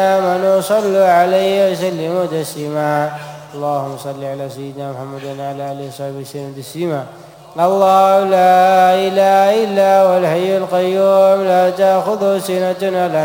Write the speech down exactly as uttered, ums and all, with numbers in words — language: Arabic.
آمنوا صلوا عليه وسلموا تسليما. اللهم صل على سيدنا محمد وعلى آله وصحبه وسلم تسليما. الله لا إله إلا هو الحي القيوم لا تأخذه سنة ولا